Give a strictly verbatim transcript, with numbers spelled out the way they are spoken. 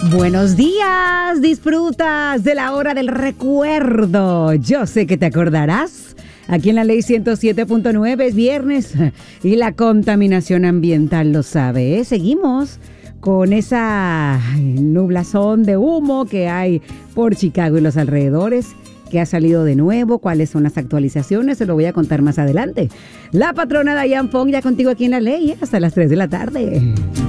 Buenos días, disfrutas de la hora del recuerdo. Yo sé que te acordarás. Aquí en la ley ciento siete punto nueve es viernes y la contaminación ambiental lo sabe, ¿eh? Seguimos con esa nublazón de humo que hay por Chicago y los alrededores. ¿Qué ha salido de nuevo? ¿Cuáles son las actualizaciones? Se lo voy a contar más adelante. La patrona Dayan Fong ya contigo aquí en la ley, ¿eh? Hasta las tres de la tarde.